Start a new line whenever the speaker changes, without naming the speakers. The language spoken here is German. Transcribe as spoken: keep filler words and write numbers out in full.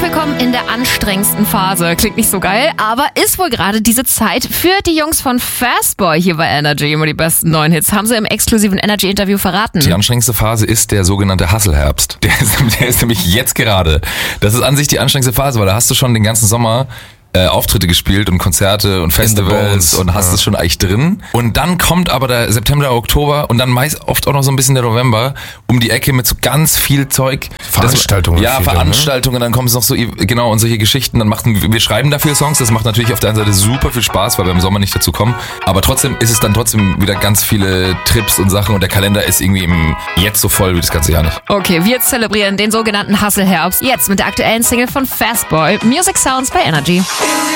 willkommen in der anstrengendsten Phase. Klingt nicht so geil, aber ist wohl gerade diese Zeit für die Jungs von Fastboy hier bei Energy. Immer die besten neuen Hits. Haben sie im exklusiven Energy-Interview verraten.
Die anstrengendste Phase ist der sogenannte Hustle-Herbst. Der ist, der ist nämlich jetzt gerade. Das ist an sich die anstrengendste Phase, weil da hast du schon den ganzen Sommer Äh, Auftritte gespielt und Konzerte und Festivals und hast es ja. schon eigentlich drin. Und dann kommt aber der September, der Oktober und dann meist oft auch noch so ein bisschen der November um die Ecke mit so ganz viel Zeug.
Veranstaltungen.
Das, ja, Veranstaltungen, ne? Dann kommen es noch so, genau, und solche Geschichten. Dann machen wir schreiben dafür Songs. Das macht natürlich auf der einen Seite super viel Spaß, weil wir im Sommer nicht dazu kommen. Aber trotzdem ist es dann trotzdem wieder ganz viele Trips und Sachen und der Kalender ist irgendwie im, jetzt so voll wie das ganze Jahr nicht.
Okay, wir zelebrieren den sogenannten Hustle-Herbst jetzt mit der aktuellen Single von Fastboy. Music Sounds bei Energy.